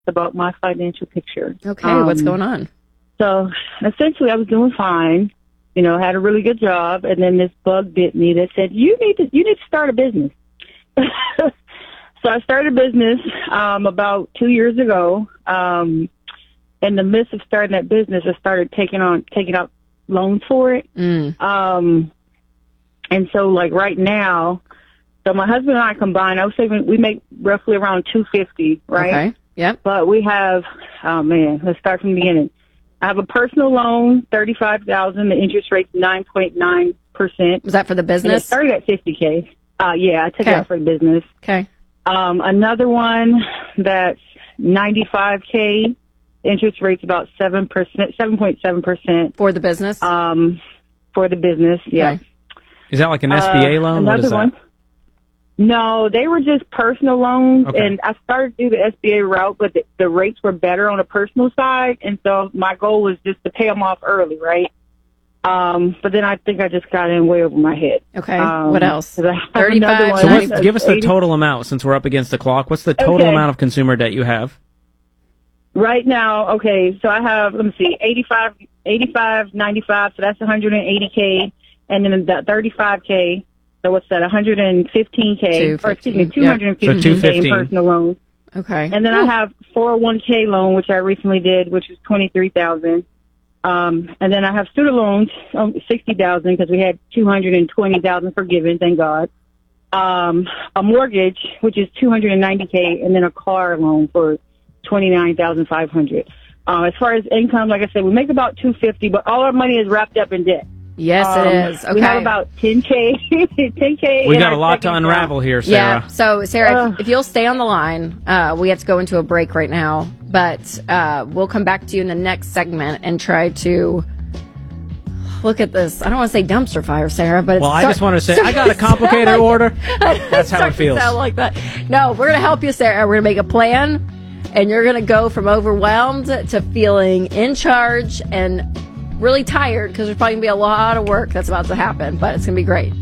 about my financial picture. Okay, what's going on? So essentially, I was doing fine. You know, had a really good job, and then this bug bit me that said, "You need to start a business." So I started a business about 2 years ago. In the midst of starting that business, I started taking out loans for it. And so, like right now, so my husband and I combined, I would say we make roughly around $250, right? Okay. Yep. But we have, oh man, let's start from the beginning. I have a personal loan, $35,000. The interest rate's 9.9%. Was that for the business? It started at $50K. Yeah, I took it out for the business. Okay. Another one that's $95K. Interest rate's about 7%, 7.7%. For the business? For the business, yeah. Okay. Is that like an SBA loan? What is that? One. No, they were just personal loans, Okay. and I started to do the SBA route, but the rates were better on the personal side, and so my goal was just to pay them off early, right? But then I think I just got in way over my head. Okay. What else? 35. So give us the total amount since we're up against the clock. What's the total amount of consumer debt you have? Right now, okay, so I have, let me see, 85, 95, so that's 180K, and then that 35K, so what's that, 115K, or excuse me, 215K in personal loans. Okay. And then I have 401K loan, which I recently did, which is $23,000. And then I have student loans, $60,000, because we had $220,000 forgiven, thank God. A mortgage, which is $290K, and then a car loan for $29,500. As far as income, like I said, we make about $250, but all our money is wrapped up in debt. Yes, it is. Okay. We have about $10K. We got a lot to unravel here, Sarah. Yeah. So, Sarah, if you'll stay on the line, we have to go into a break right now, but we'll come back to you in the next segment and try to look at this. I don't want to say dumpster fire, Sarah, but I just want to say I got a complicated order. That's how it feels. Sound like that. No, we're going to help you, Sarah. We're going to make a plan, and you're going to go from overwhelmed to feeling in charge and really tired, because there's probably going to be a lot of work that's about to happen, but it's going to be great.